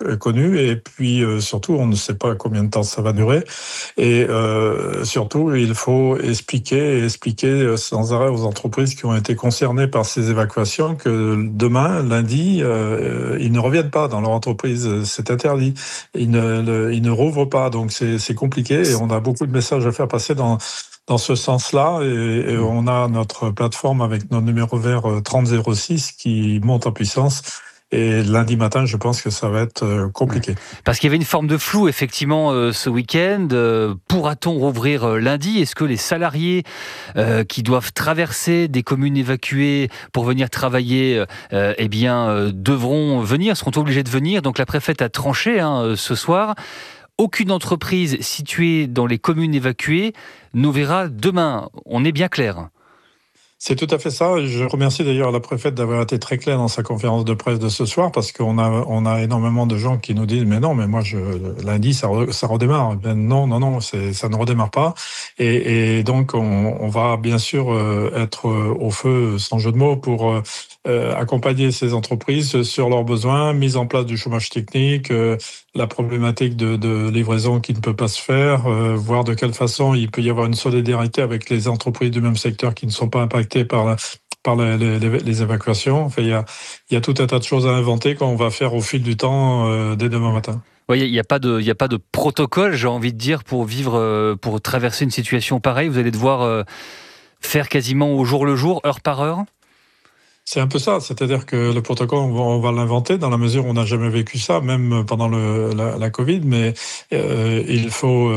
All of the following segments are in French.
connu. Et puis surtout, on ne sait pas combien de temps ça va durer. Et surtout, il faut expliquer sans arrêt aux entreprises qui ont été concernées par ces évacuations que demain, lundi, ils ne reviennent pas dans leur entreprise. C'est interdit. Ils ne rouvrent pas. Donc c'est compliqué et on a beaucoup de messages à faire passer dans ce sens-là, et on a notre plateforme avec notre numéro vert 3006 qui monte en puissance. Et lundi matin, je pense que ça va être compliqué. Parce qu'il y avait une forme de flou, effectivement, ce week-end. Pourra-t-on rouvrir lundi ? Est-ce que les salariés qui doivent traverser des communes évacuées pour venir travailler, devront venir, seront obligés de venir ? Donc la préfète a tranché ce soir. Aucune entreprise située dans les communes évacuées nous verra demain. On est bien clair. C'est tout à fait ça. Je remercie d'ailleurs la préfète d'avoir été très claire dans sa conférence de presse de ce soir, parce qu'on a énormément de gens qui nous disent mais moi lundi ça redémarre. Non, ça ne redémarre pas. Et donc on va bien sûr être au feu, sans jeu de mots, pour accompagner ces entreprises sur leurs besoins, mise en place du chômage technique, la problématique de livraison qui ne peut pas se faire, voir de quelle façon il peut y avoir une solidarité avec les entreprises du même secteur qui ne sont pas impactées par les évacuations. Enfin, il y a tout un tas de choses à inventer qu'on va faire au fil du temps dès demain matin. Oui, il n'y a pas de protocole, j'ai envie de dire, pour traverser une situation pareille. Vous allez devoir faire quasiment au jour le jour, heure par heure. C'est un peu ça, c'est-à-dire que le protocole, on va l'inventer dans la mesure où on n'a jamais vécu ça, même pendant la Covid, mais il faut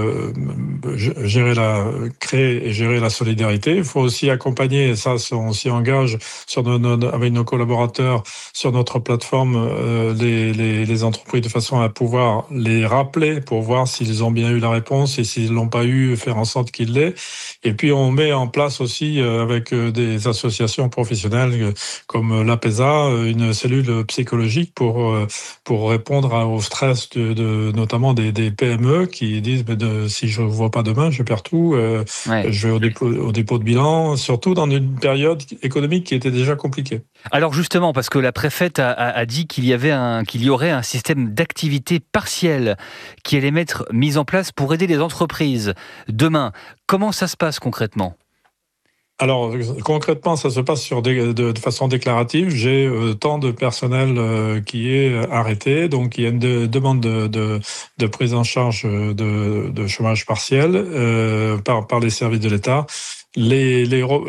créer et gérer la solidarité. Il faut aussi accompagner, et ça, on s'y engage avec nos collaborateurs sur notre plateforme, les entreprises, de façon à pouvoir les rappeler pour voir s'ils ont bien eu la réponse, et s'ils l'ont pas eu, faire en sorte qu'ils l'aient. Et puis on met en place aussi avec des associations professionnelles comme l'APESA, une cellule psychologique pour répondre au stress notamment des PME qui disent si je ne vois pas demain, je perds tout, je vais au dépôt de bilan, surtout dans une période économique qui était déjà compliquée. Alors justement, parce que la préfète a dit qu'il y aurait un système d'activité partielle qui allait être mis en place pour aider les entreprises demain. Comment ça se passe concrètement ? Alors, concrètement, ça se passe de façon déclarative. J'ai tant de personnel qui est arrêté, donc il y a une demande de prise en charge de chômage partiel par les services de l'État. Les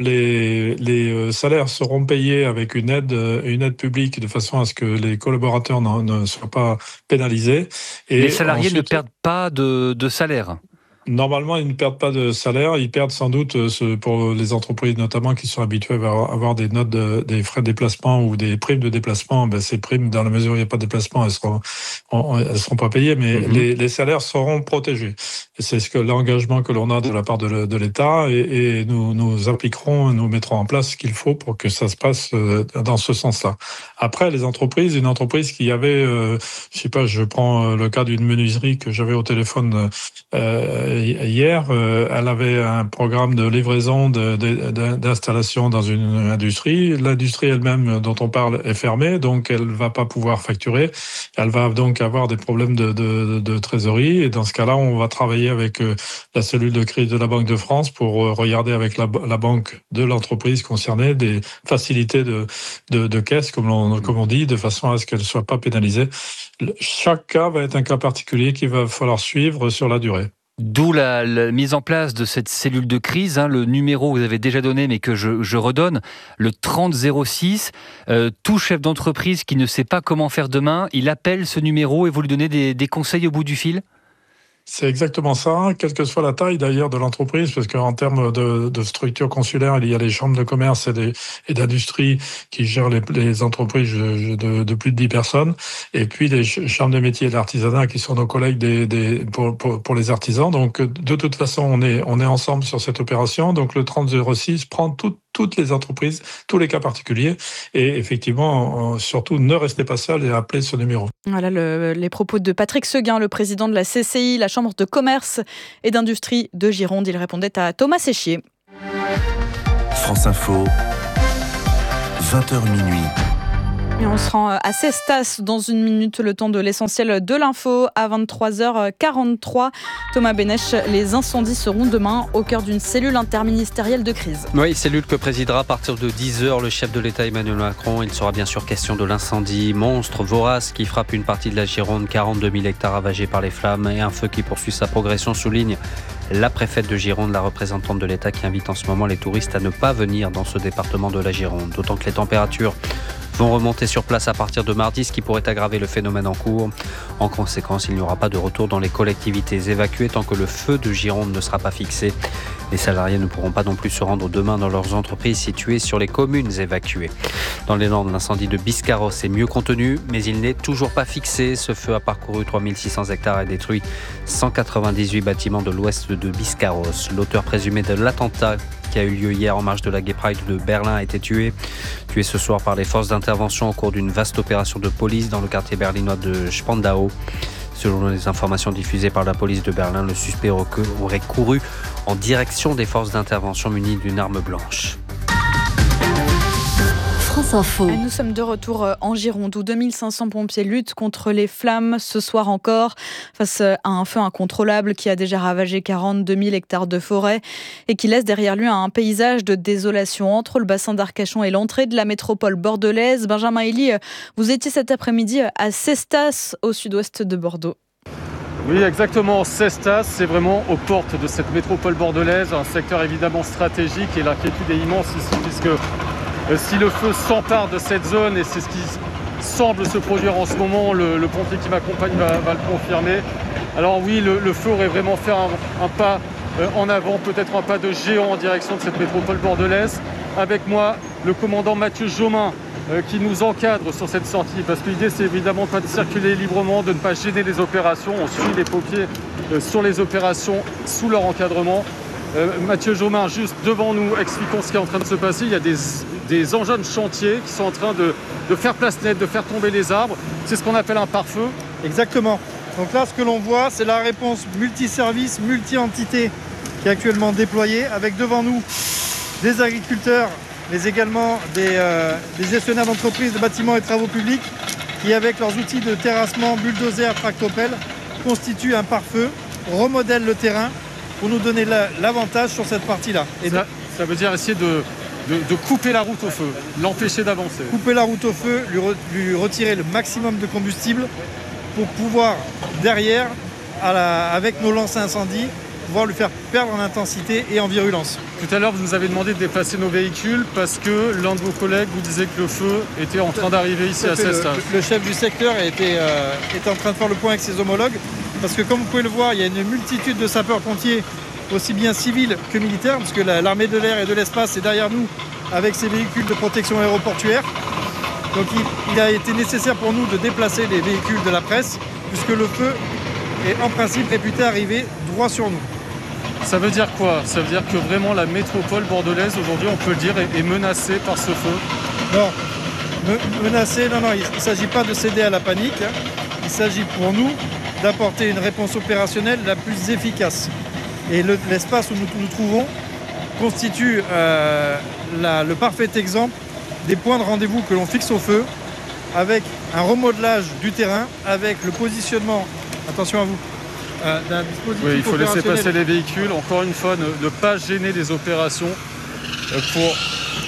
salaires seront payés avec une aide publique, de façon à ce que les collaborateurs ne soient pas pénalisés. Et les salariés ensuite, ne perdent pas de salaire ? Normalement, ils ne perdent pas de salaire. Ils perdent sans doute, pour les entreprises notamment qui sont habituées à avoir des notes des frais de déplacement ou des primes de déplacement. Ces primes, dans la mesure où il n'y a pas de déplacement, elles seront pas payées, mais les salaires seront protégés. Et c'est l'engagement que l'on a de la part de l'État, et nous appliquerons, nous mettrons en place ce qu'il faut pour que ça se passe dans ce sens-là. Après, une entreprise qui avait, je prends le cas d'une menuiserie que j'avais au téléphone hier, elle avait un programme de livraison d'installation dans une industrie. L'industrie elle-même dont on parle est fermée, donc elle va pas pouvoir facturer. Elle va donc avoir des problèmes de trésorerie, et dans ce cas-là, on va travailler avec la cellule de crise de la Banque de France pour regarder avec la banque de l'entreprise concernée des facilités de caisse, comme on dit, de façon à ce qu'elle soit pas pénalisée. Chaque cas va être un cas particulier qu'il va falloir suivre sur la durée. D'où la mise en place de cette cellule de crise, le numéro que vous avez déjà donné mais que je redonne, le 3006. Tout chef d'entreprise qui ne sait pas comment faire demain, il appelle ce numéro et vous lui donnez des conseils au bout du fil ? C'est exactement ça, quelle que soit la taille d'ailleurs de l'entreprise, parce qu'en termes de structure consulaire, il y a les chambres de commerce et d'industrie qui gèrent les entreprises de plus de 10 personnes, et puis les chambres de métiers et de l'artisanat qui sont nos collègues pour les artisans. Donc de toute façon, on est ensemble sur cette opération. Donc le 3006 prend toutes les entreprises, tous les cas particuliers, et effectivement, surtout ne restez pas seul et appelez ce numéro. Voilà les propos de Patrick Seguin, le président de la CCI, la Chambre de commerce et d'industrie de Gironde. Il répondait à Thomas Séchier. France Info, 20h minuit. Et on se rend à Cestas dans une minute, le temps de l'essentiel de l'info à 23h43. Thomas Bénèche, les incendies seront demain au cœur d'une cellule interministérielle de crise. Oui, cellule que présidera à partir de 10h le chef de l'État Emmanuel Macron. Il sera bien sûr question de l'incendie monstre, vorace, qui frappe une partie de la Gironde, 42 000 hectares ravagés par les flammes et un feu qui poursuit sa progression, souligne la préfète de Gironde, la représentante de l'État qui invite en ce moment les touristes à ne pas venir dans ce département de la Gironde. D'autant que les températures vont remonter sur place à partir de mardi, ce qui pourrait aggraver le phénomène en cours. En conséquence, il n'y aura pas de retour dans les collectivités évacuées tant que le feu de Gironde ne sera pas fixé. Les salariés ne pourront pas non plus se rendre demain dans leurs entreprises situées sur les communes évacuées. Dans les Landes, l'incendie de Biscarrosse est mieux contenu, mais il n'est toujours pas fixé. Ce feu a parcouru 3600 hectares et détruit 198 bâtiments de l'ouest de Biscarrosse. L'auteur présumé de l'attentat qui a eu lieu hier en marge de la Gay Pride de Berlin a été tué ce soir par les forces d'intervention au cours d'une vaste opération de police dans le quartier berlinois de Spandau. Selon les informations diffusées par la police de Berlin, le suspect aurait couru en direction des forces d'intervention munies d'une arme blanche. France Info. Nous sommes de retour en Gironde où 2500 pompiers luttent contre les flammes ce soir encore face à un feu incontrôlable qui a déjà ravagé 42 000 hectares de forêt et qui laisse derrière lui un paysage de désolation entre le bassin d'Arcachon et l'entrée de la métropole bordelaise. Benjamin Elie, vous étiez cet après-midi à Cestas au sud-ouest de Bordeaux. Oui, exactement. Cestas, c'est vraiment aux portes de cette métropole bordelaise, un secteur évidemment stratégique et l'inquiétude est immense ici puisque si le feu s'empare de cette zone, et c'est ce qui semble se produire en ce moment, le pompier qui m'accompagne va le confirmer. Alors oui, le feu aurait vraiment fait un pas en avant, peut-être un pas de géant en direction de cette métropole bordelaise. Avec moi, le commandant Mathieu Jomain, qui nous encadre sur cette sortie, parce que l'idée c'est évidemment pas de circuler librement, de ne pas gêner les opérations. On suit les pompiers sur les opérations sous leur encadrement. Mathieu Jomain, juste devant nous, expliquons ce qui est en train de se passer. Il y a des engins de chantier qui sont en train de faire place nette, de faire tomber les arbres. C'est ce qu'on appelle un pare-feu. Exactement. Donc là, ce que l'on voit, c'est la réponse multiservice, multi-entité qui est actuellement déployée, avec devant nous des agriculteurs, mais également des gestionnaires d'entreprises de bâtiments et travaux publics qui, avec leurs outils de terrassement, bulldozer, tractopelle, constituent un pare-feu, remodèlent le terrain pour nous donner l'avantage sur cette partie-là. Et ça veut dire essayer de couper la route au feu, l'empêcher d'avancer. Couper la route au feu, lui retirer le maximum de combustible pour pouvoir, derrière, avec nos lances à incendie, pouvoir lui faire perdre en intensité et en virulence. Tout à l'heure, vous nous avez demandé de déplacer nos véhicules parce que l'un de vos collègues vous disait que le feu était en train d'arriver ici à Cestas. Le chef du secteur était en train de faire le point avec ses homologues parce que, comme vous pouvez le voir, il y a une multitude de sapeurs-pompiers, aussi bien civils que militaires, parce que l'armée de l'air et de l'espace est derrière nous avec ses véhicules de protection aéroportuaire. Donc il a été nécessaire pour nous de déplacer les véhicules de la presse puisque le feu est en principe réputé arriver droit sur nous. Ça veut dire quoi? Ça veut dire que vraiment la métropole bordelaise aujourd'hui, on peut le dire, est menacée par ce feu? Non, menacée, non, il ne s'agit pas de céder à la panique. Il s'agit pour nous d'apporter une réponse opérationnelle la plus efficace. Et l'espace où nous nous trouvons constitue le parfait exemple des points de rendez-vous que l'on fixe au feu, avec un remodelage du terrain, avec le positionnement, attention à vous, d'un dispositif oui, il faut laisser opérationnel. passer les véhicules, encore une fois, ne pas gêner les opérations pour...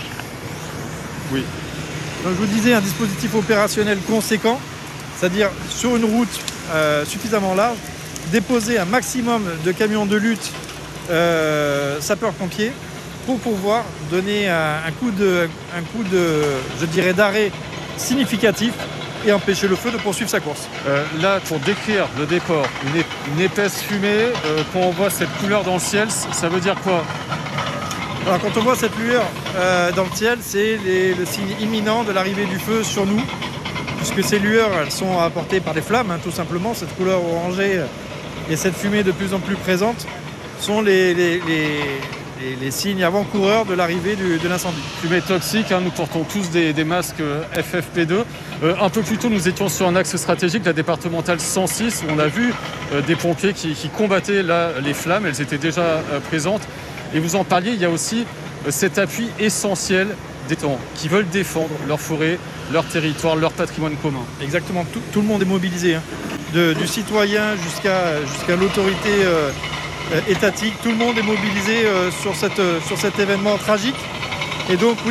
Oui. Donc je vous disais, un dispositif opérationnel conséquent, c'est-à-dire sur une route suffisamment large, déposer un maximum de camions de lutte sapeurs-pompiers pour pouvoir donner un coup de je dirais, d'arrêt significatif et empêcher le feu de poursuivre sa course. Là, pour décrire le décor, une épaisse fumée, quand on voit cette couleur dans le ciel, ça veut dire quoi? Alors, quand on voit cette lueur dans le ciel, c'est le signe imminent de l'arrivée du feu sur nous, puisque ces lueurs, elles sont apportées par des flammes, tout simplement. Cette couleur orangée et cette fumée de plus en plus présente sont les signes avant-coureurs de l'arrivée de l'incendie. Fumée toxique, nous portons tous des masques FFP2. Un peu plus tôt, nous étions sur un axe stratégique, la départementale 106, où on a vu des pompiers qui combattaient là, les flammes, elles étaient déjà présentes. Et vous en parliez, il y a aussi cet appui essentiel qui veulent défendre leur forêt, leur territoire, leur patrimoine commun. Exactement, tout le monde est mobilisé, du citoyen jusqu'à l'autorité étatique. Tout le monde est mobilisé sur cet événement tragique. Et donc, oui,